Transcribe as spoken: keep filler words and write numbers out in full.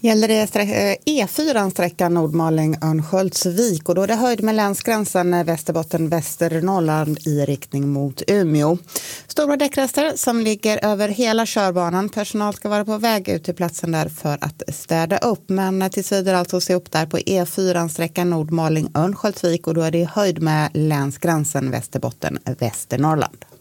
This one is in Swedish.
Gäller det E fyra sträckan Nordmaling-Örnsköldsvik och då är det höjd med länsgränsen Västerbotten-Västernorrland i riktning mot Umeå. Stora däckrester som ligger över hela körbanan. Personal ska vara på väg ut till platsen där för att städa upp. Men tills vidare alltså se upp där på E fyra sträckan Nordmaling-Örnsköldsvik och då är det höjd med länsgränsen Västerbotten-Västernorrland.